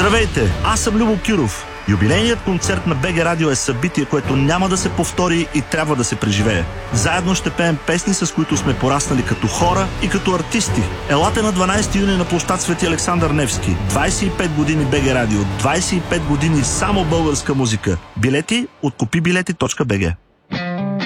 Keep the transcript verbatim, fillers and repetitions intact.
Здравейте, аз съм Любо Киров. Юбилейният концерт на БГ Радио е събитие, което няма да се повтори и трябва да се преживее. Заедно ще пеем песни, с които сме пораснали като хора и като артисти. Елате на дванайсети юни на площад Свети Александър Невски. двайсет и пет години БГ Радио, двайсет и пет години само българска музика. Билети от купи билети точка би джи.